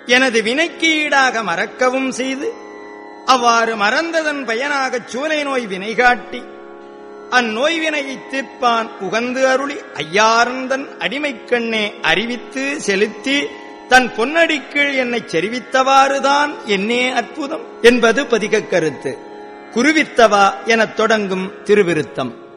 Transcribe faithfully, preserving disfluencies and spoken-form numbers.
எனது வினைக்கு ஈடாக மறக்கவும் செய்து அவ்வாறு மறந்ததன் பயனாகச் சூலை நோய் வினை காட்டி அந்நோய் வினையை தீர்ப்பான் உகந்து அருளி ஐயாரந்தன் அடிமைக்கண்ணே அறிவித்து செலுத்தி தன் பொன்னடிக்கீழ் என்னைச் செறிவித்தவாறுதான் என்னே அற்புதம் என்பது பதிகக் கருத்து. குருவித்தவா எனத் தொடங்கும் திருவிருத்தம்.